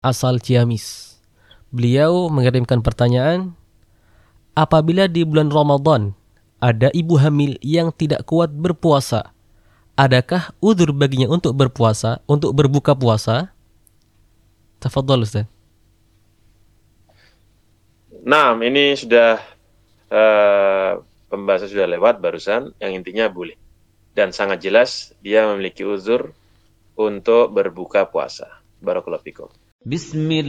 asal Ciamis. Beliau mengirimkan pertanyaan, apabila di bulan Ramadan ada ibu hamil yang tidak kuat berpuasa, adakah udzur baginya untuk berpuasa, untuk berbuka puasa? Tafadhol Ustaz. Nah, ini sudah pembahasan sudah lewat barusan, yang intinya boleh. Dan sangat jelas dia memiliki uzur untuk berbuka puasa. Barakallahu fikum.